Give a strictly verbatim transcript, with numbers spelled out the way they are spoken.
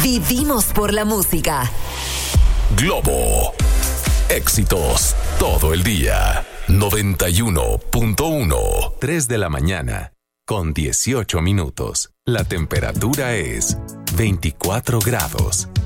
Vivimos por la música. Globo. Éxitos todo el día. noventa y uno punto uno. tres de la mañana con dieciocho minutos. La temperatura es veinticuatro grados.